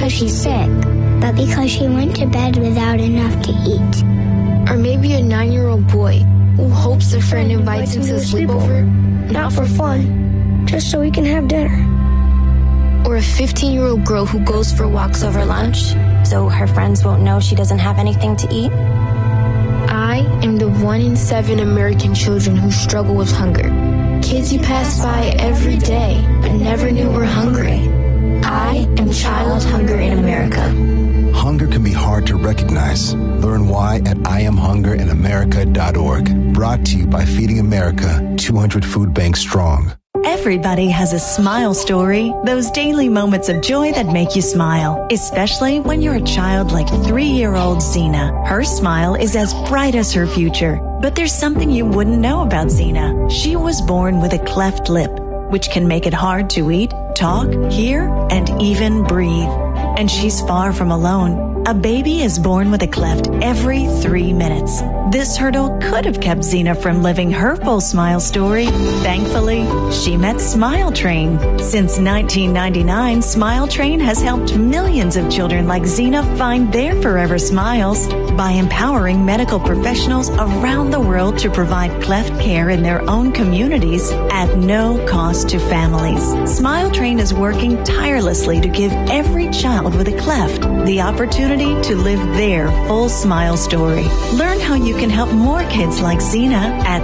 because she's sick, but because she went to bed without enough to eat. Or maybe a 9-year-old boy who hopes their friend invites him to a sleepover, not for fun, just so he can have dinner. Or a 15-year-old girl who goes for walks over lunch, so her friends won't know she doesn't have anything to eat. I am the 1 in 7 American children who struggle with hunger. Kids you pass by every day, but never knew were hungry. I am Child Hunger in America. Hunger can be hard to recognize. Learn why at IamHungerinAmerica.org. Brought to you by Feeding America, 200 food banks strong. Everybody has a smile story, those daily moments of joy that make you smile, especially when you're a child like 3-year-old Zena. Her smile is as bright as her future. But there's something you wouldn't know about Zena. She was born with a cleft lip, which can make it hard to eat, talk, hear, and even breathe. And she's far from alone. A baby is born with a cleft every 3 minutes. This hurdle could have kept Zena from living her full smile story. Thankfully, she met Smile Train. Since 1999, Smile Train has helped millions of children like Zena find their forever smiles by empowering medical professionals around the world to provide cleft care in their own communities at no cost to families. Smile Train is working tirelessly to give every child with a cleft the opportunity to live their full smile story. Learn how you can help more kids like Zena at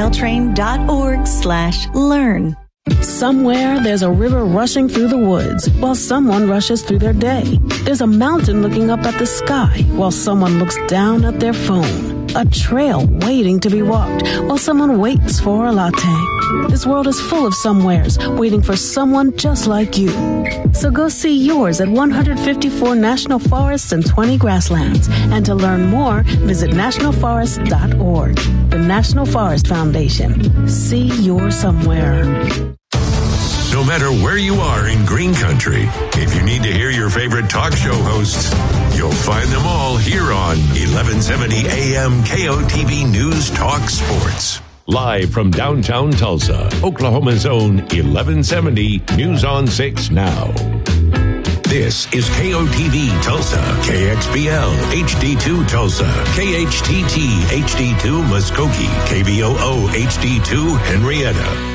smiletrain.org/learn. Somewhere there's a river rushing through the woods while someone rushes through their day. There's a mountain looking up at the sky while someone looks down at their phone. A trail waiting to be walked while someone waits for a latte. This world is full of somewheres waiting for someone just like you. So go see yours at 154 national forests and 20 grasslands. And to learn more, visit nationalforest.org. The National Forest Foundation. See your somewhere. No matter where you are in Green Country, if you need to hear your favorite talk show hosts, you'll find them all here on 1170 AM KOTV News Talk Sports. Live from downtown Tulsa, Oklahoma's own 1170 News on 6 Now. This is KOTV Tulsa, KXBL HD2 Tulsa, KHTT HD2 Muskogee, KBOO HD2 Henrietta.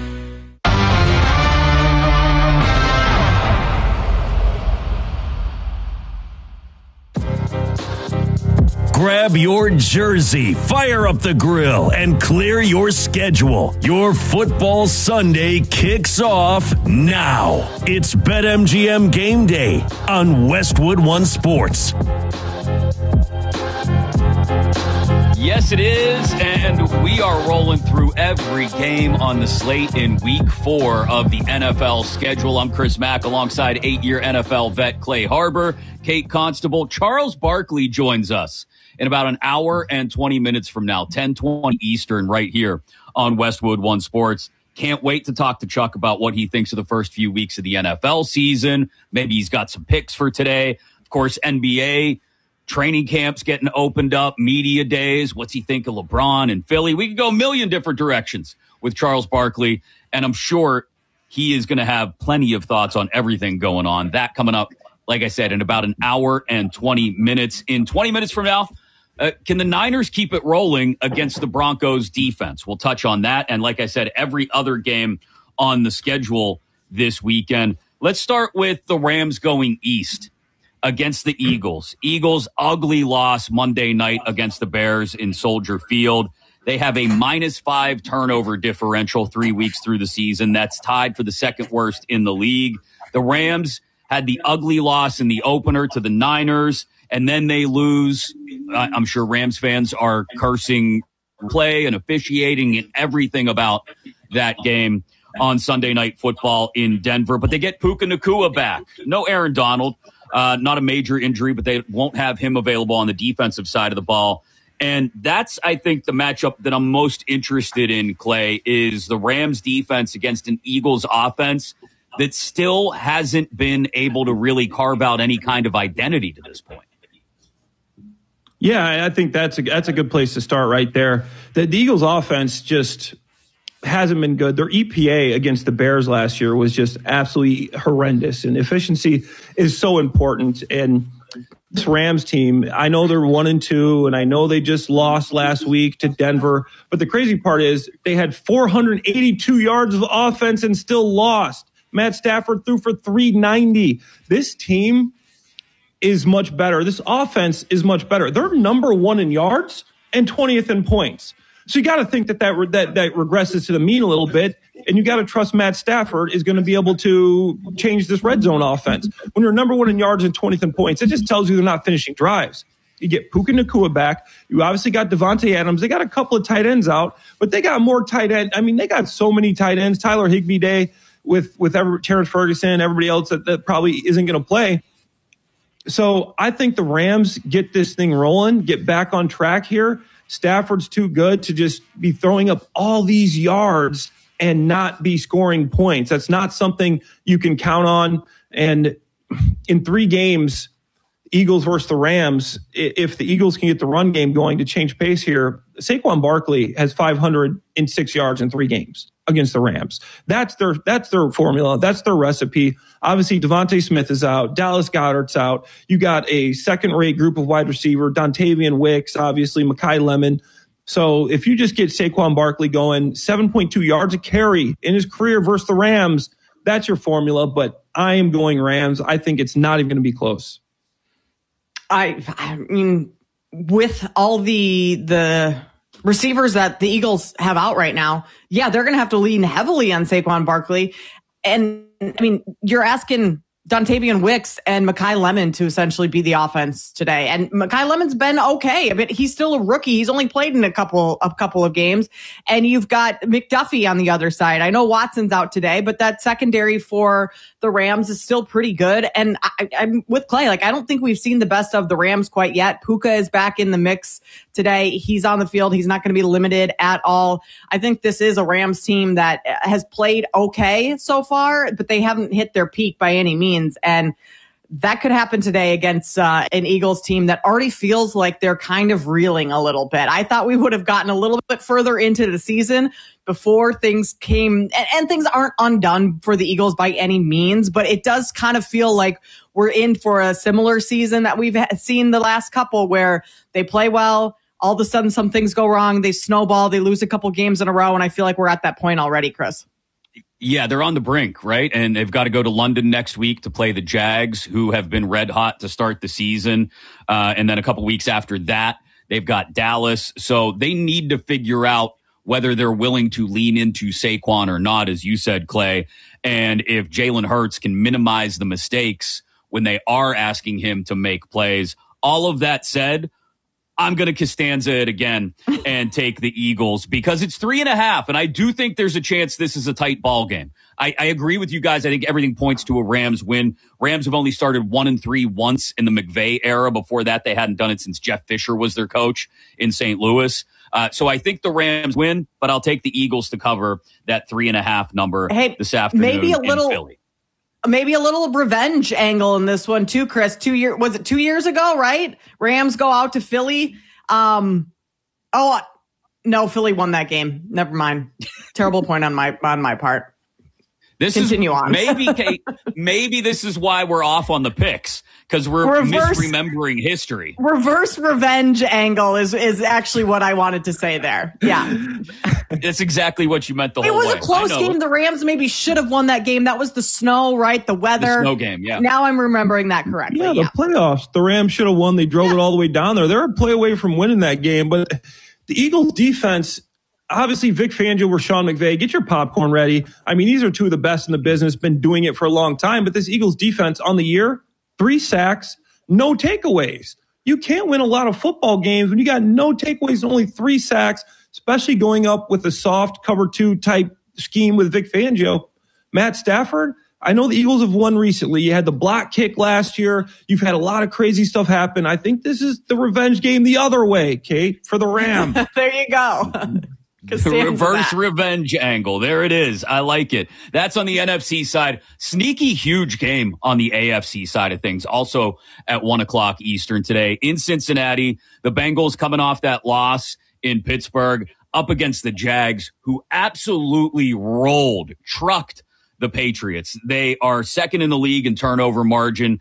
Grab your jersey, fire up the grill, and clear your schedule. Your football Sunday kicks off now. It's BetMGM Game Day on Westwood One Sports. Yes, it is, and we are rolling through every game on the slate in Week 4 of the NFL schedule. I'm Chris Mack alongside 8-year NFL vet Clay Harbor, Kate Constable. Charles Barkley joins us in about an hour and 20 minutes from now, 10:20 Eastern, right here on Westwood One Sports. Can't wait to talk to Chuck about what he thinks of the first few weeks of the NFL season. Maybe he's got some picks for today. Of course, NBA training camps getting opened up, media days. What's he think of LeBron and Philly? We could go a million different directions with Charles Barkley, and I'm sure he is going to have plenty of thoughts on everything going on. That coming up, like I said, in about an hour and 20 minutes. In 20 minutes from now, can the Niners keep it rolling against the Broncos defense? We'll touch on that. And like I said, every other game on the schedule this weekend. Let's start with the Rams going east against the Eagles. Eagles, ugly loss Monday night against the Bears in Soldier Field. They have a -5 turnover differential 3 weeks through the season. That's tied for the second worst in the league. The Rams had the ugly loss in the opener to the Niners, and then they lose. I'm sure Rams fans are cursing play and officiating and everything about that game on Sunday Night Football in Denver. But they get Puka Nacua back. No Aaron Donald. Not a major injury, but they won't have him available on the defensive side of the ball. And that's, I think, the matchup that I'm most interested in, Clay, is the Rams defense against an Eagles offense that still hasn't been able to really carve out any kind of identity to this point. Yeah, I think that's a good place to start right there. The Eagles offense just hasn't been good. Their EPA against the Bears last year was just absolutely horrendous, and efficiency is so important. And this Rams team, I know they're 1-2, and I know they just lost last week to Denver. But the crazy part is they had 482 yards of offense and still lost. Matt Stafford threw for 390. This team is much better. This offense is much better. They're number 1 in yards and 20th in points. So you got to think that regresses to the mean a little bit, and you got to trust Matt Stafford is going to be able to change this red zone offense. When you're number 1 in yards and 20th in points, it just tells you they're not finishing drives. You get Puka Nacua back. You obviously got Devontae Adams. They got a couple of tight ends out, but they got more tight end. I mean, they got so many tight ends. Tyler Higbee Day with Terrence Ferguson, everybody else that probably isn't going to play. So I think the Rams get this thing rolling, get back on track here. Stafford's too good to just be throwing up all these yards and not be scoring points. That's not something you can count on. And in 3 games, Eagles versus the Rams, if the Eagles can get the run game going to change pace here, Saquon Barkley has 506 yards in 3 games against the Rams. That's their formula. That's their recipe. Obviously, Devontae Smith is out. Dallas Goedert's out. You got a second-rate group of wide receiver, Dontavian Wicks, obviously, Mekhi Lemon. So if you just get Saquon Barkley going, 7.2 yards a carry in his career versus the Rams, that's your formula. But I am going Rams. I think it's not even going to be close. I mean, with all the receivers that the Eagles have out right now, yeah, they're going to have to lean heavily on Saquon Barkley. And I mean, you're asking Dontavian Wicks and Mekhi Lemon to essentially be the offense today. And Mekhi Lemon's been okay. I mean, he's still a rookie. He's only played in a couple of games. And you've got McDuffie on the other side. I know Watson's out today, but that secondary for the Rams is still pretty good. And I'm with Clay. Like, I don't think we've seen the best of the Rams quite yet. Puka is back in the mix today. He's on the field. He's not going to be limited at all. I think this is a Rams team that has played okay so far, but they haven't hit their peak by any means. And that could happen today against an Eagles team that already feels like they're kind of reeling a little bit. I thought we would have gotten a little bit further into the season before things came, and things aren't undone for the Eagles by any means, but it does kind of feel like we're in for a similar season that we've seen the last couple, where they play well, all of a sudden some things go wrong, they snowball, they lose a couple games in a row, and I feel like we're at that point already, Chris. Yeah, they're on the brink, right? And they've got to go to London next week to play the Jags, who have been red hot to start the season. And then a couple weeks after that, they've got Dallas. So they need to figure out whether they're willing to lean into Saquon or not, as you said, Clay. And if Jalen Hurts can minimize the mistakes when they are asking him to make plays. All of that said, I'm going to Costanza it again and take the Eagles because it's 3.5. And I do think there's a chance this is a tight ball game. I agree with you guys. I think everything points to a Rams win. Rams have only started 1-3 once in the McVay era. Before that, they hadn't done it since Jeff Fisher was their coach in St. Louis. So I think the Rams win, but I'll take the Eagles to cover that 3.5 number this afternoon maybe in Philly. Maybe a little revenge angle in this one too, Chris. 2 years ago, right? Rams go out to Philly. No, Philly won that game. Never mind. Terrible point on my part. Continue on. Maybe this is why we're off on the picks, because we're misremembering history. Reverse revenge angle is actually what I wanted to say there. Yeah. That's exactly what you meant the whole way. It was a close game. The Rams maybe should have won that game. That was the snow, right? The weather. The snow game, yeah. Now I'm remembering that correctly. Yeah, the playoffs. The Rams should have won. They drove it all the way down there. They're a play away from winning that game. But the Eagles defense, obviously Vic Fangio or Sean McVay, get your popcorn ready. I mean, these are two of the best in the business, been doing it for a long time. But this Eagles defense on the year, 3 sacks, no takeaways. You can't win a lot of football games when you got no takeaways and only 3 sacks, especially going up with a soft cover 2 type scheme with Vic Fangio. Matt Stafford, I know the Eagles have won recently. You had the block kick last year. You've had a lot of crazy stuff happen. I think this is the revenge game the other way, Kate, for the Rams. There you go. The reverse revenge angle. There it is. I like it. That's on the NFC side. Sneaky huge game on the AFC side of things. Also at 1:00 Eastern today in Cincinnati. The Bengals coming off that loss in Pittsburgh. up against the Jags, who absolutely trucked the Patriots. They are second in the league in turnover margin.